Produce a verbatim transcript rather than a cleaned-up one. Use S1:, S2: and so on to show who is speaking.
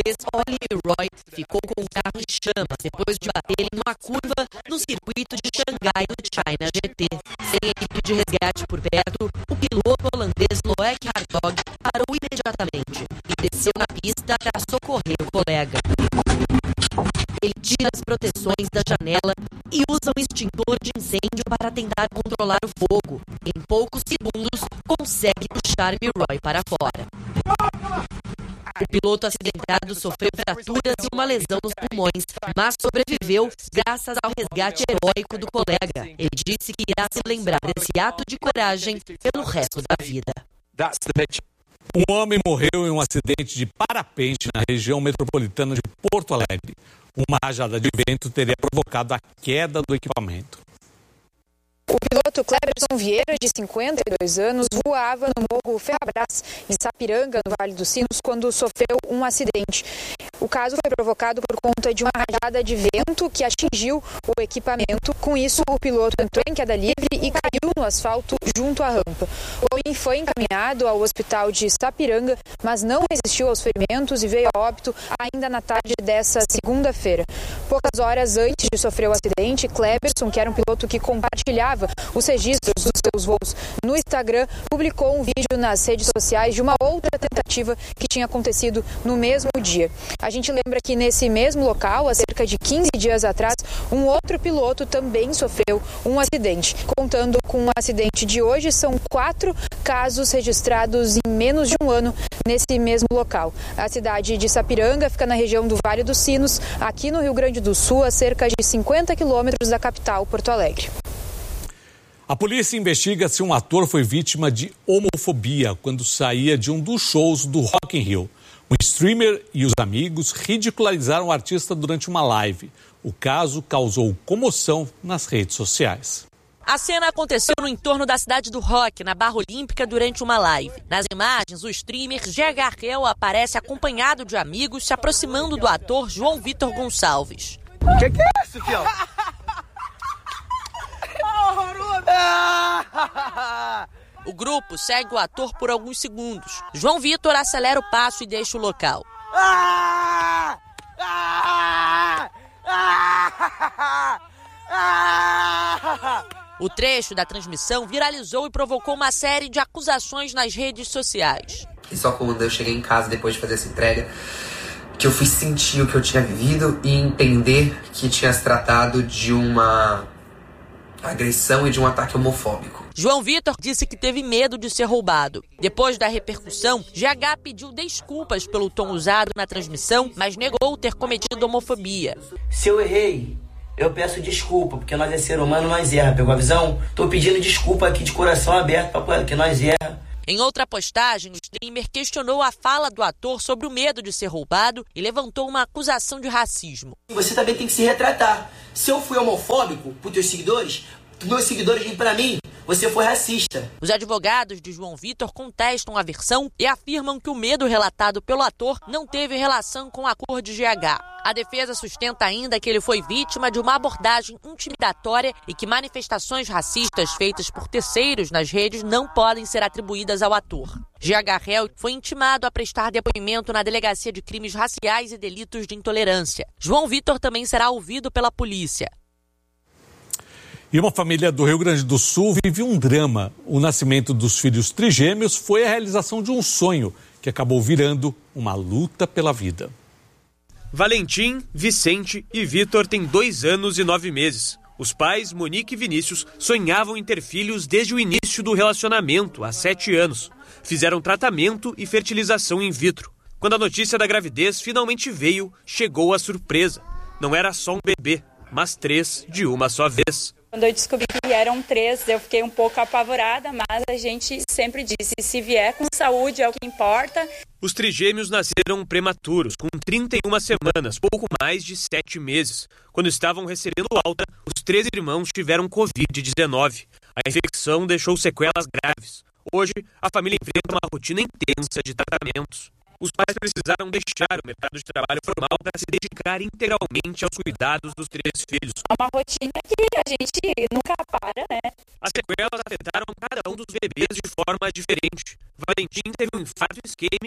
S1: holandês Ollie Roy ficou com o carro em chamas depois de bater em uma curva no circuito de Xangai no China G T. Sem equipe de resgate por perto, o piloto holandês Loïc Hartog parou imediatamente e desceu na pista para socorrer o colega. Ele tira as proteções da janela e usa um extintor de incêndio para tentar controlar o fogo. Em poucos segundos, consegue puxar Milroy para fora. O piloto acidentado sofreu fraturas e uma lesão nos pulmões, mas sobreviveu graças ao resgate heróico do colega. Ele disse que irá se lembrar desse ato de coragem pelo resto da vida.
S2: Um homem morreu em um acidente de parapente na região metropolitana de Porto Alegre. Uma rajada de vento teria provocado a queda do equipamento.
S3: O piloto Cleberson Vieira, de cinquenta e dois anos, voava no Morro Ferrabras, em Sapiranga, no Vale dos Sinos, quando sofreu um acidente. O caso foi provocado por conta de uma rajada de vento que atingiu o equipamento. Com isso, o piloto entrou em queda livre e caiu no asfalto junto à rampa. O homem foi encaminhado ao hospital de Sapiranga, mas não resistiu aos ferimentos e veio a óbito ainda na tarde dessa segunda-feira. Poucas horas antes de sofrer o acidente, Cleberson, que era um piloto que compartilhava os registros dos seus voos no Instagram, publicou um vídeo nas redes sociais de uma outra tentativa que tinha acontecido no mesmo dia. A gente lembra que nesse mesmo local, há cerca de quinze dias atrás, um outro piloto também sofreu um acidente. Contando com o acidente de hoje, são quatro casos registrados em menos de um ano nesse mesmo local. A cidade de Sapiranga fica na região do Vale dos Sinos, aqui no Rio Grande do Sul, a cerca de cinquenta quilômetros da capital, Porto Alegre.
S2: A polícia investiga se um ator foi vítima de homofobia quando saía de um dos shows do Rock in Rio. Um streamer e os amigos ridicularizaram o artista durante uma live. O caso causou comoção nas redes sociais.
S1: A cena aconteceu no entorno da cidade do Rock, na Barra Olímpica, durante uma live. Nas imagens, o streamer G H Hell aparece acompanhado de amigos se aproximando do ator João Vitor Gonçalves.
S4: O que, que é isso, fiel?
S1: O grupo segue o ator por alguns segundos. João Vitor acelera o passo e deixa o local. O trecho da transmissão viralizou e provocou uma série de acusações nas redes sociais.
S5: E só quando eu cheguei em casa depois de fazer essa entrega que eu fui sentir o que eu tinha vivido e entender que tinha se tratado de uma agressão e de um ataque homofóbico.
S1: João Vitor disse que teve medo de ser roubado. Depois da repercussão, G H pediu desculpas pelo tom usado na transmissão, mas negou ter cometido homofobia.
S6: Se eu errei, eu peço desculpa, porque nós é ser humano, nós erra. Pegou a visão? Tô pedindo desculpa aqui de coração aberto, para que nós erra.
S1: Em outra postagem, o streamer questionou a fala do ator sobre o medo de ser roubado e levantou uma acusação de racismo.
S6: Você também tem que se retratar. Se eu fui homofóbico para os teus seguidores, meus seguidores vêm para mim, você foi racista.
S1: Os advogados de João Vitor contestam a versão e afirmam que o medo relatado pelo ator não teve relação com a cor de G H. A defesa sustenta ainda que ele foi vítima de uma abordagem intimidatória e que manifestações racistas feitas por terceiros nas redes não podem ser atribuídas ao ator. G H Hell foi intimado a prestar depoimento na Delegacia de Crimes Raciais e Delitos de Intolerância. João Vitor também será ouvido pela polícia.
S2: E uma família do Rio Grande do Sul vive um drama. O nascimento dos filhos trigêmeos foi a realização de um sonho que acabou virando uma luta pela vida.
S7: Valentim, Vicente e Vitor têm dois anos e nove meses. Os pais, Monique e Vinícius, sonhavam em ter filhos desde o início do relacionamento, há sete anos. Fizeram tratamento e fertilização in vitro. Quando a notícia da gravidez finalmente veio, chegou a surpresa. Não era só um bebê, mas três de uma só vez.
S8: Quando eu descobri que eram três, eu fiquei um pouco apavorada, mas a gente sempre disse, se vier com saúde é o que importa.
S7: Os trigêmeos nasceram prematuros, com trinta e uma semanas, pouco mais de sete meses. Quando estavam recebendo alta, os três irmãos tiveram covid dezenove. A infecção deixou sequelas graves. Hoje, a família enfrenta uma rotina intensa de tratamentos. Os pais precisaram deixar o mercado de trabalho formal para se dedicar integralmente aos cuidados dos três filhos.
S8: É uma rotina que a gente nunca para, né?
S7: As sequelas afetaram cada um dos bebês de forma diferente. Valentim teve um infarto isquêmico